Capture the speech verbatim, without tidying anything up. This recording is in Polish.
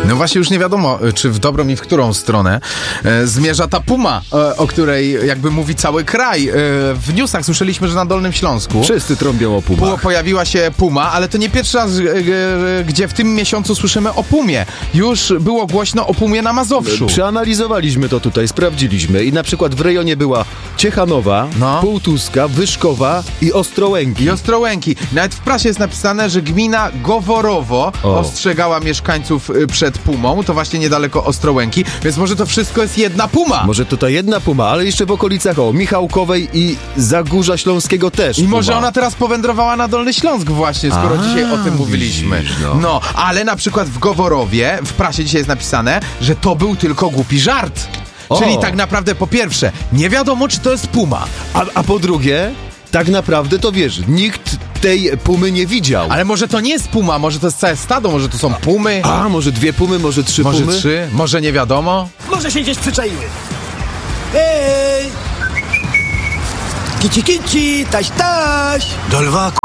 No właśnie już nie wiadomo, czy w dobrą i w którą stronę e, zmierza ta puma, e, o której jakby mówi cały kraj. E, w newsach słyszeliśmy, że na Dolnym Śląsku wszyscy trąbią o pumach. po, pojawiła się puma, ale to nie pierwszy raz, e, e, gdzie w tym miesiącu słyszymy o pumie. Już było głośno o pumie na Mazowszu. Przeanalizowaliśmy to tutaj, sprawdziliśmy i na przykład w rejonie była Ciechanowa, No. Półtuska, Wyszkowa i Ostrołęki. I Ostrołęki. Nawet w prasie jest napisane, że gmina Goworowo O. ostrzegała mieszkańców y, przed pumą, to właśnie niedaleko Ostrołęki, więc może to wszystko jest jedna puma. Może to ta jedna puma, ale jeszcze w okolicach o Michałkowej i Zagórza Śląskiego też I puma. może ona teraz powędrowała na Dolny Śląsk właśnie, skoro A, dzisiaj o tym mówiliśmy. widzisz, no. no, ale na przykład w Goworowie, w prasie dzisiaj jest napisane, że to był tylko głupi żart. O. Czyli tak naprawdę po pierwsze, nie wiadomo, czy to jest puma. A, a po drugie, tak naprawdę to wiesz, nikt tej pumy nie widział. Ale może to nie jest puma, może to jest całe stado, może to są pumy, A, może dwie pumy, może trzy może pumy? trzy, może nie wiadomo. Może się gdzieś przyczaiły. Hej! Kici, kici, taś, taś! Do lwa